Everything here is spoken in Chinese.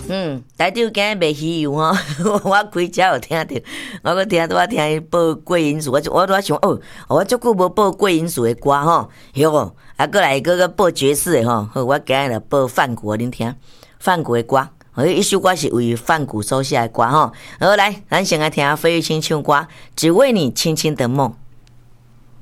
台长今日卖鱼油吼，我开车有听着，我听伊报贵因素，我拄想我足久无报贵因素的歌吼，哟，过来个报爵士的吼，好，我今日来报梵谷恁听，梵谷的歌，一首歌是为梵谷所写的歌吼，好来，咱先来听费玉清唱歌，只为你轻轻的梦。